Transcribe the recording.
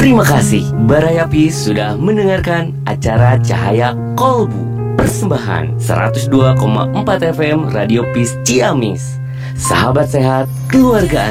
Terima kasih Baraya Peace sudah mendengarkan acara Cahaya Kolbu, persembahan 102,4 FM Radio Peace Ciamis. Sahabat sehat, keluarga